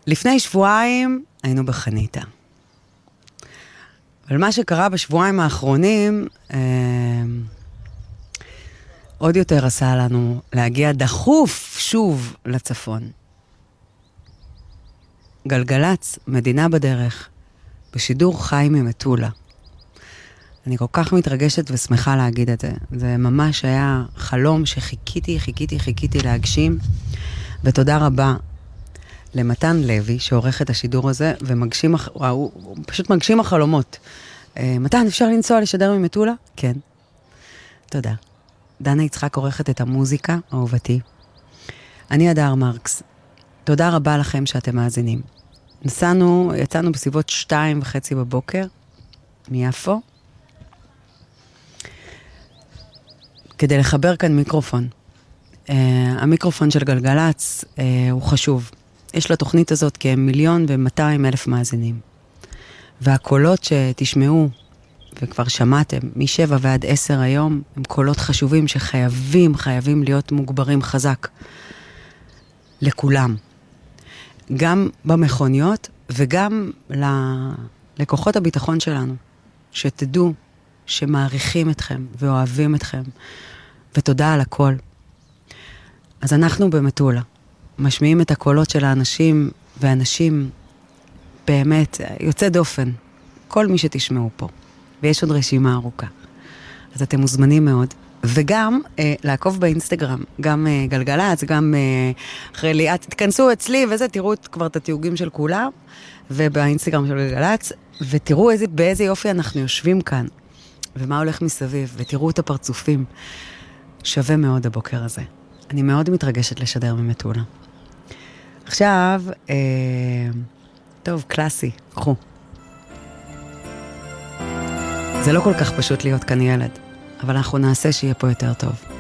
לפני שבועיים היינו בחניתה. אבל מה שקרה בשבועיים האחרונים, עוד יותר עשה לנו להגיע דחוף שוב לצפון. גלגלץ, מדינה בדרך, בשידור חי ממטולה. אני כל כך מתרגשת ושמחה להגיד את זה. זה ממש היה חלום שחיכיתי להגשים. ותודה רבה למתן לוי, שעורך את השידור הזה, הוא פשוט מגשים החלומות. מתן, אפשר לנסוע לשדר ממטולה? כן. תודה. דנה יצחק עורכת את המוזיקה, אהובתי. אני הדר מרקס. תודה רבה לכם שאתם מאזינים. יצאנו בסביבות 2:30 בבוקר, מיפו, כדי לחבר כאן מיקרופון. המיקרופון של גלגלץ הוא חשוב. יש לתוכנית הזאת כ1,200,000 מאזינים. והקולות שתשמעו, וכבר שמעתם, מ7 ועד 10 היום, הם קולות חשובים חייבים להיות מוגברים חזק. לכולם. גם במכוניות וגם לקוחות הביטחון שלנו. שתדעו שמעריכים אתכם ואוהבים אתכם. ותודה על הכל. אז אנחנו במטולה. משמיעים את הקולות של האנשים ואנשים באמת יוצא דופן. כל מי שתשמעו פה. ויש עוד רשימה ארוכה. אז אתם מוזמנים מאוד. וגם לעקוב באינסטגרם, גם גלגלץ, גם אחרי ליאת, תתכנסו אצלי וזה, תראו כבר את התיוגים של כולם, ובאינסטגרם של גלגלץ, ותראו באיזה יופי אנחנו יושבים כאן, ומה הולך מסביב, ותראו את הפרצופים. שווה מאוד הבוקר הזה. אני מאוד מתרגשת לשדר ממטולה. עכשיו, טוב, קלאסי, קחו. זה לא כל כך פשוט להיות כאן ילד, אבל אנחנו נעשה שיהיה פה יותר טוב.